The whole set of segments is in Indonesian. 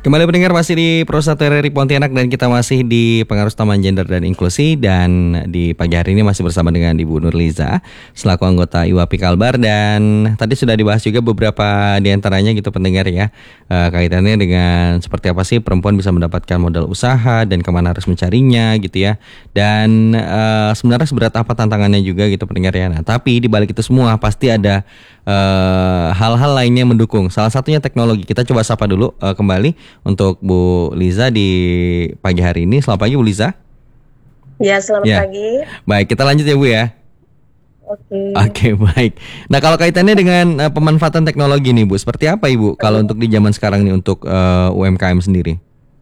Kembali pendengar masih di Pro 1 RRI Pontianak dan kita masih di Pengaruh Utama Gender dan Inklusi, dan di pagi hari ini masih bersama dengan Ibu Nurliza selaku anggota IWAPI Kalbar, dan tadi sudah dibahas juga beberapa di antaranya gitu pendengar ya, kaitannya dengan seperti apa sih perempuan bisa mendapatkan modal usaha dan kemana harus mencarinya gitu ya, dan sebenarnya seberat apa tantangannya juga gitu pendengar ya. Nah tapi di balik itu semua pasti ada hal-hal lainnya yang mendukung. Salah satunya teknologi. Kita coba sapa dulu kembali untuk Bu Liza di pagi hari ini. Selamat pagi Bu Liza. Ya, selamat pagi. Baik, kita lanjut ya Bu ya. Oke, baik. Nah kalau kaitannya dengan pemanfaatan teknologi nih Bu, seperti apa Ibu kalau untuk di zaman sekarang nih untuk UMKM sendiri?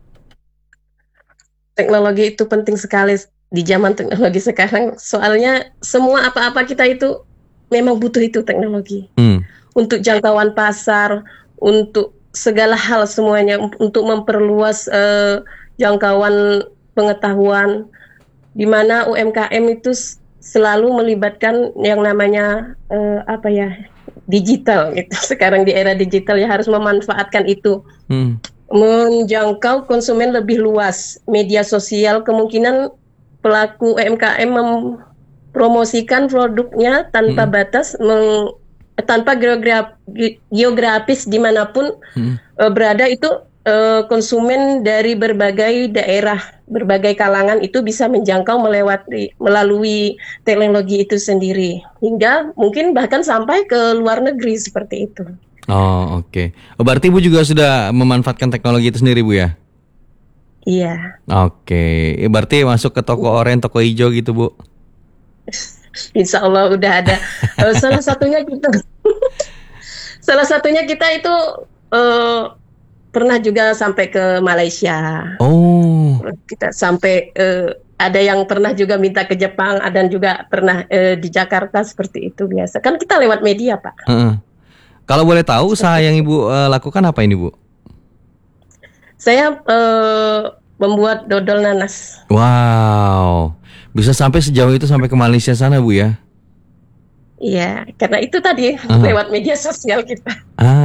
Teknologi itu penting sekali di zaman teknologi sekarang. Soalnya semua apa-apa kita itu memang butuh itu teknologi. Untuk jangkauan pasar, untuk segala hal semuanya, untuk memperluas jangkauan pengetahuan, di mana UMKM itu selalu melibatkan yang namanya digital gitu. Sekarang di era digital ya harus memanfaatkan itu. Menjangkau konsumen lebih luas. Media sosial kemungkinan pelaku UMKM mempromosikan produknya tanpa batas, tanpa geografis dimanapun berada, itu konsumen dari berbagai daerah, berbagai kalangan itu bisa menjangkau melalui teknologi itu sendiri, hingga mungkin bahkan sampai ke luar negeri seperti itu. Oh oke. Berarti Bu juga sudah memanfaatkan teknologi itu sendiri Bu ya? Iya. Oke. Berarti masuk ke toko oranye, toko hijau gitu Bu? Insya Allah udah ada. Salah satunya kita itu pernah juga sampai ke Malaysia. Kita sampai ada yang pernah juga minta ke Jepang, dan juga pernah di Jakarta seperti itu biasa. Kan kita lewat media Pak. Kalau boleh tahu usaha yang Ibu lakukan apa ini Bu? Saya membuat dodol nanas. Wow. Bisa sampai sejauh itu, sampai ke Malaysia sana Bu ya? Iya, karena itu tadi lewat media sosial kita.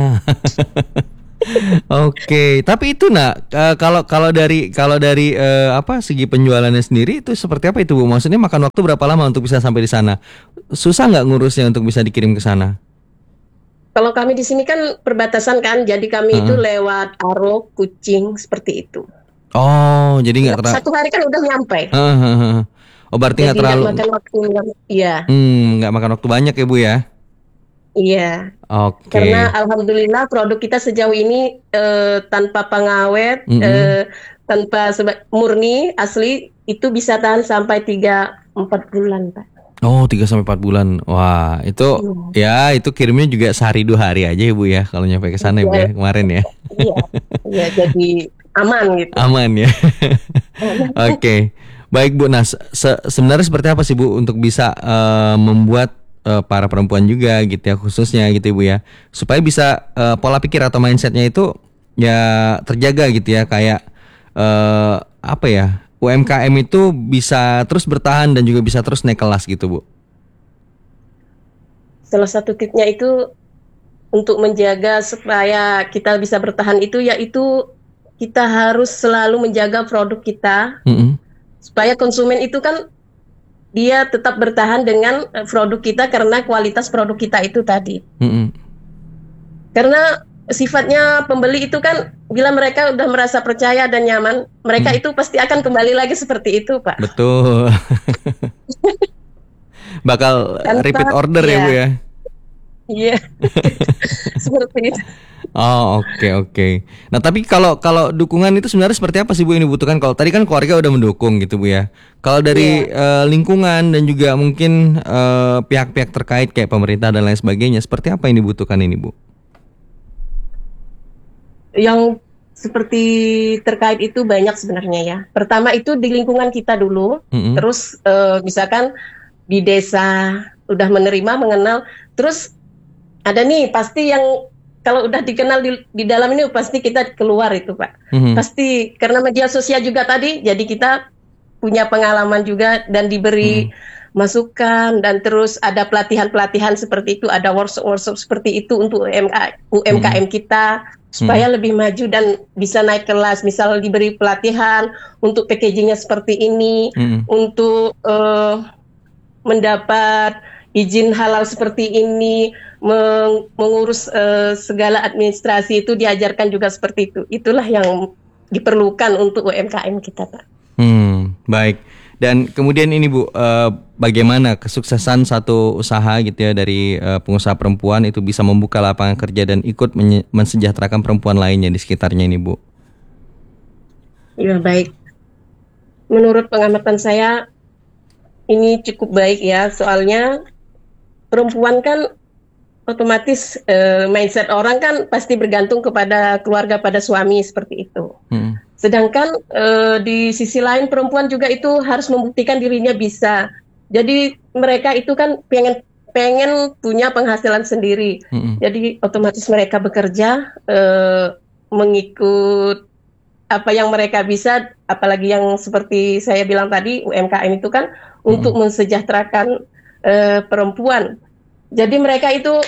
Oke, tapi itu kalau dari segi penjualannya sendiri itu seperti apa itu Bu? Maksudnya makan waktu berapa lama untuk bisa sampai di sana? Susah nggak ngurusnya untuk bisa dikirim ke sana? Kalau kami di sini kan perbatasan kan, jadi kami itu lewat Aro, Kucing seperti itu. Oh, jadi nggak satu hari kan udah nyampe. Oh, berarti nggak terlalu makan waktu, iya. Nggak makan waktu banyak ya Bu ya? Iya. Oke. Karena alhamdulillah produk kita sejauh ini tanpa pengawet, tanpa murni asli, itu bisa tahan sampai 3-4 bulan Pak. Oh, 3-4 bulan. Wah, itu ya itu kirimnya juga sehari 2 hari aja ya Bu ya kalau nyampe ke sana Bu ya kemarin ya. Iya, jadi aman gitu. Aman ya. Oke. Baik Bu, nah sebenarnya seperti apa sih Bu untuk bisa membuat para perempuan juga gitu ya, khususnya gitu Ibu ya, supaya bisa pola pikir atau mindsetnya itu ya terjaga gitu ya, kayak UMKM itu bisa terus bertahan dan juga bisa terus naik kelas gitu Bu. Salah satu tipsnya itu untuk menjaga supaya kita bisa bertahan itu, yaitu kita harus selalu menjaga produk kita, supaya konsumen itu kan dia tetap bertahan dengan produk kita karena kualitas produk kita itu tadi. Karena sifatnya pembeli itu kan, bila mereka udah merasa percaya dan nyaman, mereka itu pasti akan kembali lagi seperti itu Pak. Betul. Bakal repeat order ya Bu ya? Iya. Seperti itu. Oh oke. Nah tapi kalau dukungan itu sebenarnya seperti apa sih Bu yang dibutuhkan? Kalau tadi kan keluarga udah mendukung gitu Bu ya. Kalau dari lingkungan dan juga mungkin pihak-pihak terkait kayak pemerintah dan lain sebagainya, seperti apa yang dibutuhkan ini Bu? Yang seperti terkait itu banyak sebenarnya ya. Pertama itu di lingkungan kita dulu, terus misalkan di desa udah mengenal, terus ada nih pasti yang kalau udah dikenal di dalam ini pasti kita keluar itu Pak. Pasti karena media sosial juga tadi, jadi kita punya pengalaman juga dan diberi masukan, dan terus ada pelatihan-pelatihan seperti itu, ada workshop-workshop seperti itu untuk UMKM kita supaya lebih maju dan bisa naik kelas. Misal diberi pelatihan untuk packagingnya seperti ini, untuk mendapat izin halal seperti ini, mengurus segala administrasi itu diajarkan juga seperti itu. Itulah yang diperlukan untuk UMKM kita, Pak. Baik. Dan kemudian ini Bu, bagaimana kesuksesan satu usaha gitu ya dari pengusaha perempuan itu bisa membuka lapangan kerja dan ikut mensejahterakan perempuan lainnya di sekitarnya ini, Bu? Ya, baik. Menurut pengamatan saya ini cukup baik ya, soalnya perempuan kan otomatis mindset orang kan pasti bergantung kepada keluarga, pada suami seperti itu. Sedangkan di sisi lain perempuan juga itu harus membuktikan dirinya bisa. Jadi mereka itu kan pengen punya penghasilan sendiri. Jadi otomatis mereka bekerja mengikut apa yang mereka bisa, apalagi yang seperti saya bilang tadi UMKM itu kan untuk mensejahterakan perempuan. Jadi mereka itu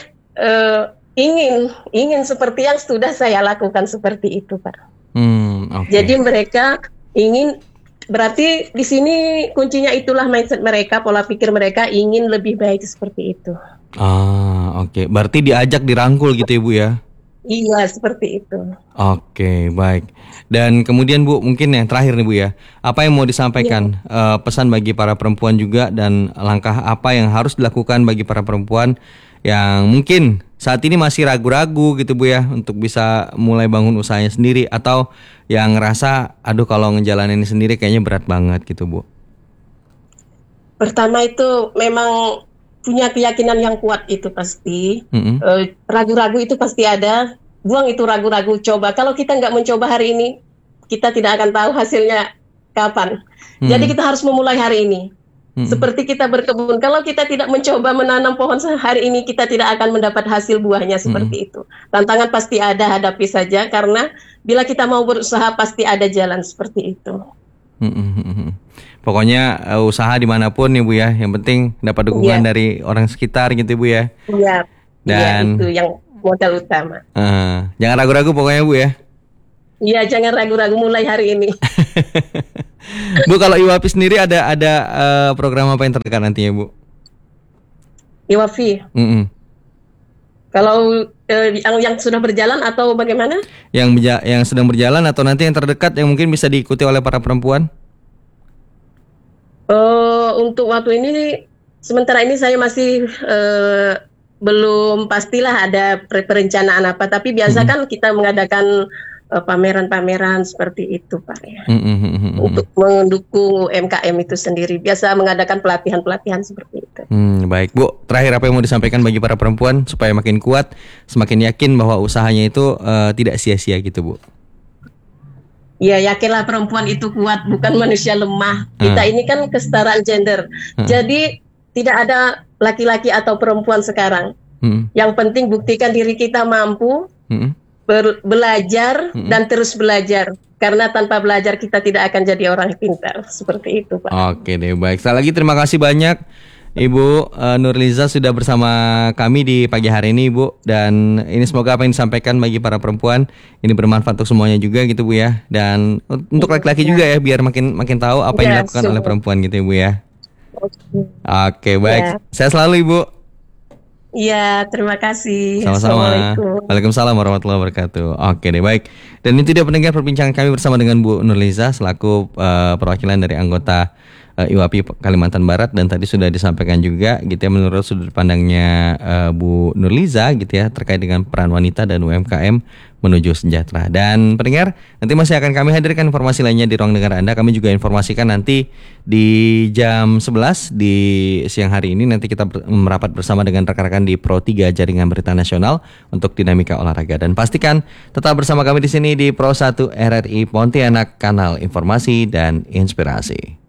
ingin seperti yang sudah saya lakukan seperti itu, Pak. Okay. Jadi mereka ingin, berarti di sini kuncinya itulah mindset mereka, pola pikir mereka ingin lebih baik seperti itu. Oke. Berarti diajak dirangkul gitu ya Bu ya? Iya, seperti itu. Oke, baik. Dan kemudian Bu, mungkin yang terakhir nih Bu ya, apa yang mau disampaikan pesan bagi para perempuan juga, dan langkah apa yang harus dilakukan bagi para perempuan yang mungkin saat ini masih ragu-ragu gitu Bu ya untuk bisa mulai bangun usahanya sendiri, atau yang ngerasa aduh kalau ngejalanin ini sendiri kayaknya berat banget gitu Bu? Pertama itu memang punya keyakinan yang kuat itu pasti. Ragu-ragu itu pasti ada. Buang itu ragu-ragu, coba. Kalau kita nggak mencoba hari ini, kita tidak akan tahu hasilnya kapan. Jadi kita harus memulai hari ini. Seperti kita berkebun, kalau kita tidak mencoba menanam pohon hari ini, kita tidak akan mendapat hasil buahnya seperti itu. Tantangan pasti ada, hadapi saja, karena bila kita mau berusaha pasti ada jalan seperti itu. Pokoknya usaha dimanapun nih Bu ya, yang penting dapat dukungan dari orang sekitar gitu Bu ya. Iya. Dan itu yang modal utama. Jangan ragu-ragu pokoknya Bu ya. Iya, jangan ragu-ragu, mulai hari ini. Bu, kalau Iwapi sendiri ada program apa yang terdekat nantinya Bu? Iwapi. Kalau yang sudah berjalan atau bagaimana? Yang sedang berjalan atau nanti yang terdekat yang mungkin bisa diikuti oleh para perempuan? Untuk waktu ini, sementara ini saya masih belum pastilah ada perencanaan apa. Tapi biasa kan kita mengadakan pameran-pameran seperti itu Pak ya. Untuk mendukung UMKM itu sendiri, biasa mengadakan pelatihan-pelatihan seperti itu. Baik Bu, terakhir apa yang mau disampaikan bagi para perempuan supaya makin kuat, semakin yakin bahwa usahanya itu tidak sia-sia gitu Bu? Ya, yakinlah perempuan itu kuat, bukan manusia lemah. Kita ini kan kesetaraan gender. Jadi tidak ada laki-laki atau perempuan sekarang. Yang penting buktikan diri kita mampu, belajar dan terus belajar. Karena tanpa belajar kita tidak akan jadi orang pintar. Seperti itu Pak. Oke deh, baik. Sekali lagi terima kasih banyak Ibu Nurliza sudah bersama kami di pagi hari ini Bu. Dan ini semoga apa yang disampaikan bagi para perempuan ini bermanfaat untuk semuanya juga gitu Bu ya. Dan untuk laki-laki juga ya, biar makin tahu apa yang dilakukan oleh perempuan gitu ya Bu ya. Oke, baik. Sehat selalu Ibu. Iya, terima kasih. Sama-sama. Waalaikumsalam warahmatullahi wabarakatuh. Oke deh, baik. Dan itu dia pendengar perbincangan kami bersama dengan Bu Nurliza selaku perwakilan dari anggota IWAPI Kalimantan Barat. Dan tadi sudah disampaikan juga gitu ya, menurut sudut pandangnya Bu Nurliza gitu ya, terkait dengan peran wanita dan UMKM menuju sejahtera. Dan pendengar, nanti masih akan kami hadirkan informasi lainnya di ruang dengar Anda. Kami juga informasikan nanti di jam 11 di siang hari ini, nanti kita merapat bersama dengan rekan-rekan di Pro 3 Jaringan Berita Nasional untuk dinamika olahraga. Dan pastikan tetap bersama kami di sini di Pro 1 RRI Pontianak, kanal informasi dan inspirasi.